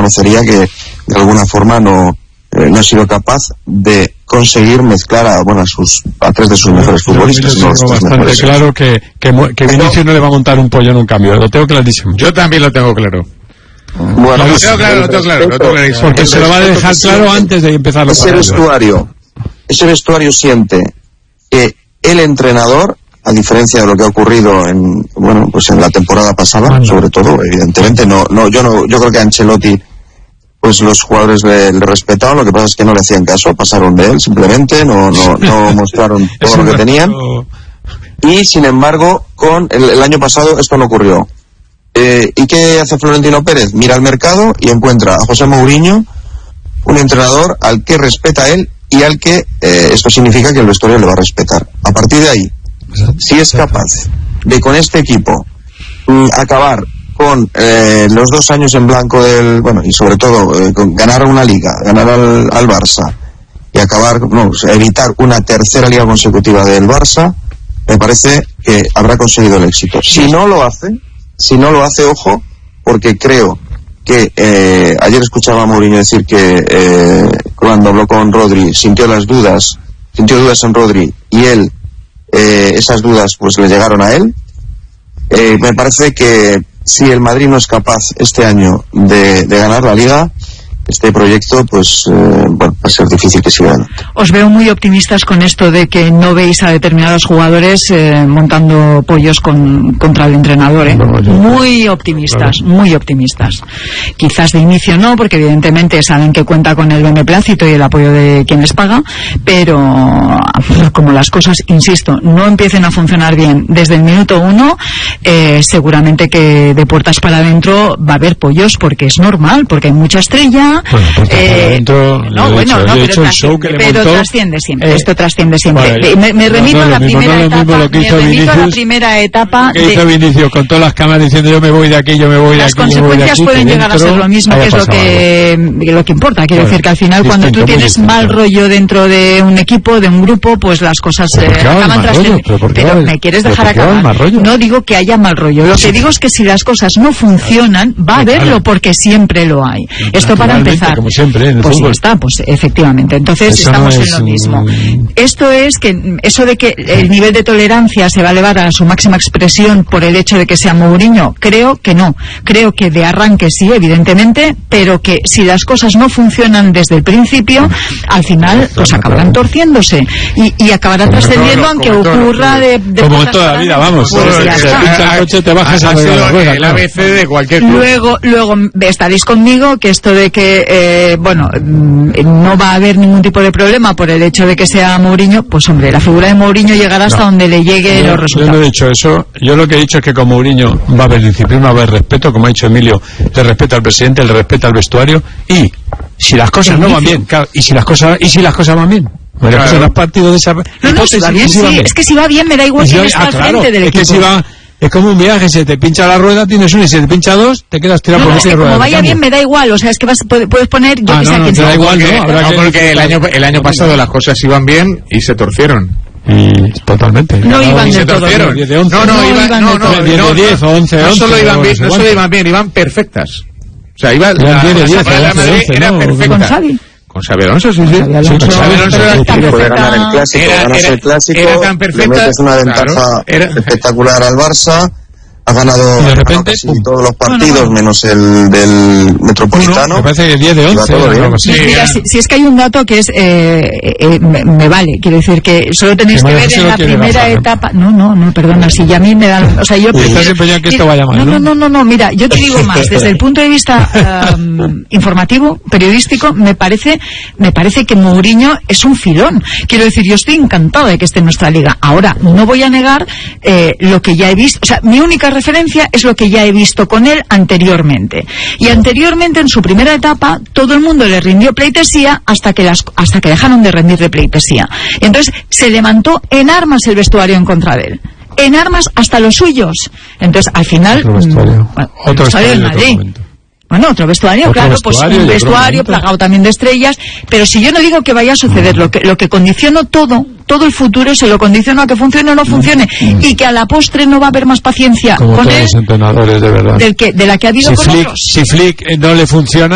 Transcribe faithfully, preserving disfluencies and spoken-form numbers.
parecería que de alguna forma no, eh, no ha sido capaz de conseguir mezclar a, bueno, a, sus, a tres de sus mejores futbolistas. Yo tengo bastante mejores. claro que, que, que Vinicius no le va a montar un pollo en un cambio, lo tengo clarísimo. Yo también lo tengo claro. Bueno, lo tengo claro, lo tengo claro, lo tengo claro. Porque se lo va a dejar claro antes de empezar los ese vestuario, ese vestuario siente que el entrenador, a diferencia de lo que ha ocurrido en, bueno, pues en la temporada pasada, bueno, sobre todo, evidentemente, no, no, yo no, yo creo que a Ancelotti, pues los jugadores le, le respetaban, lo que pasa es que no le hacían caso, pasaron de él simplemente, no, no, no mostraron todo lo que tenían, y sin embargo, con el, el año pasado esto no ocurrió. Eh, ¿Y qué hace Florentino Pérez? Mira al mercado y encuentra a José Mourinho, un entrenador al que respeta él y al que eh, esto significa que el vestuario le va a respetar. A partir de ahí, si es capaz de con este equipo mm, acabar con eh, los dos años en blanco del, bueno, y sobre todo eh, con ganar una liga, ganar al, al Barça y acabar, no, evitar una tercera liga consecutiva del Barça, me parece que habrá conseguido el éxito. Si no lo hace, si no lo hace, ojo, porque creo que eh, ayer escuchaba a Mourinho decir que eh, cuando habló con Rodri sintió las dudas, sintió dudas en Rodri y él, eh, esas dudas pues le llegaron a él. Eh, me parece que si el Madrid no es capaz este año de, de ganar la Liga, este proyecto, pues, eh, bueno, va a ser difícil que siga adelante. Os veo muy optimistas con esto de que no veis a determinados jugadores eh, montando pollos con, contra el entrenador, ¿eh? No, muy optimistas, claro. muy optimistas. Quizás de inicio no, porque evidentemente saben que cuenta con el beneplácito y el apoyo de quien les paga, pero como las cosas, insisto, no empiecen a funcionar bien desde el minuto uno, eh, seguramente que de puertas para adentro va a haber pollos, porque es normal, porque hay mucha estrella. Bueno, pues eh, adentro, no, bueno, hecho, no, pero, hecho el show que pero montó, trasciende siempre, eh, esto trasciende siempre. Vale, me, me remito no, no, a la mismo, primera no, etapa, me remito Vinicius, a la primera etapa. ¿Qué hizo de, Vinicius con todas las cámaras diciendo yo me voy de aquí, yo me voy de las aquí? Las consecuencias pueden llegar a ser lo mismo, que es lo que, lo que importa. Quiero bueno, decir que al final distinto, cuando tú tienes distinto. mal rollo dentro de un equipo, de un grupo, pues las cosas eh, acaban trascendiendo. Pero, pero me quieres dejar acabar. No digo que haya mal rollo. Lo que digo es que si las cosas no funcionan, va a haberlo, porque siempre lo hay. Esto para empezar. Como siempre, en el pues fútbol. ya está, pues efectivamente. Entonces eso estamos no en lo un... mismo. Esto es que eso de que el nivel de tolerancia se va a elevar a su máxima expresión por el hecho de que sea Mourinho, creo que no. Creo que de arranque sí, evidentemente, pero que si las cosas no funcionan desde el principio, al final pues acabarán torciéndose y, y acabará trascendiendo, aunque ocurra de, de como en toda la vida, vamos. Pues ya está. Pincha el coche, te bajas a la rueda. El A B C de cualquier club. Luego, luego estaréis conmigo que esto de que eh, bueno, no va a haber ningún tipo de problema por el hecho de que sea Mourinho, pues hombre, la figura de Mourinho llegará hasta no, donde le llegue yo, los resultados. Yo no he dicho eso, yo lo que he dicho es que con Mourinho va a haber disciplina, va a haber respeto, como ha dicho Emilio, le respeta al presidente, le respeta al vestuario, y si las cosas no van bien, claro, y si las cosas, y si las cosas van bien, bueno, claro. Los partidos de esa no, no, si va bien, sí, es que si va bien me da igual quién está al frente del equipo. Es que si va Es como un viaje, se te pincha la rueda, tienes una, y si te pincha dos, te quedas tirado no, por no, esa rueda. Como vaya bien, me da igual, o sea, es que vas, puedes poner, yo ah, que no, sé a quién no, sea. da igual, porque, no, habrá no, que porque el año, el año pasado las cosas iban bien y se torcieron. Y totalmente. No, no iban de todo. diez de once. No, no, no, iban, iban no, no, no, diez de diez o once, no solo iban bien, no solo iban bien, iban perfectas. O sea, iba, la, la, diez, la, diez, la, la Madrid once, era no, perfecta. Con Xavi. Con Xavi Alonso, sí, sí. Xavi Alonso, sí, con Xavi Alonso era, era, puede ganar el clásico, era, ganas era, el clásico, era tan perfecta, le metes una ventaja claro, era, espectacular al Barça. Ha ganado, de repente, casi todos los partidos, no, no, no. menos el del Metropolitano. No, me parece que diez de once. Sí, mira, si, si es que hay un dato que es eh, eh, me, me vale, quiero decir que solo tenéis que, que ver en la primera bajar, etapa. No, no, no, perdona, si ya a mí me dan, o sea, yo prefiero, estás empeñado que esto vaya mal, no, no, no, no, no, mira, yo te digo más, desde el punto de vista um, informativo, periodístico, me parece, me parece que Mourinho es un filón. Quiero decir, yo estoy encantado de que esté en nuestra liga. Ahora, no voy a negar eh, lo que ya he visto, o sea, mi única referencia es lo que ya he visto con él anteriormente. Y anteriormente, en su primera etapa, todo el mundo le rindió pleitesía hasta que las hasta que dejaron de rendirle pleitesía. Y entonces se levantó en armas el vestuario en contra de él. En armas hasta los suyos. Entonces, al final, otro vestuario, bueno, otro vestuario del Madrid. Bueno, otro vestuario, otro claro, vestuario, pues un vestuario plagado también de estrellas, pero si yo no digo que vaya a suceder, mm. lo que lo que condiciono todo, todo el futuro se lo condiciono a que funcione o no funcione, mm. y que a la postre no va a haber más paciencia como con todos él, los entrenadores, de verdad. Del que, de la que ha habido si con Flick, otros. Si Flick no le funciona,